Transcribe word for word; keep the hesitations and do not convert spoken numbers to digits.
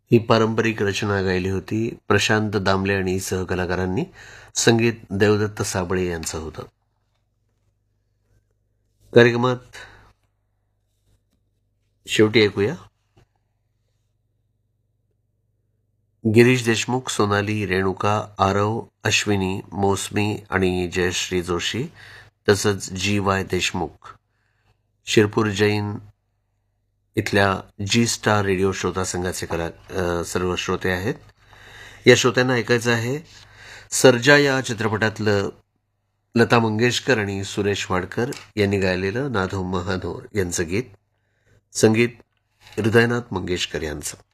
ही पारंपरिक रचना गायली होती प्रशांत दामले आणि सहकलाकारांनी. संगीत देवदत्त साबळे यांचं होतं. कार्यक्रमात शेवटी ऐकूया गिरीश देशमुख, सोनाली, रेणुका, आरव, अश्विनी, मौसमी आणि जयश्री जोशी तसंच जी वाय देशमुख शिरपूर जैन इथल्या जी स्टार रेडिओ श्रोता संघाचे कला अ, सर्व श्रोते आहेत. या श्रोत्यांना ऐकायचं आहे सर्जा या चित्रपटातलं लता मंगेशकर आणि सुरेश वाडकर यांनी गायलेलं नाधो महानोर यांचं गीत. संगीत हृदयनाथ मंगेशकर यांचं.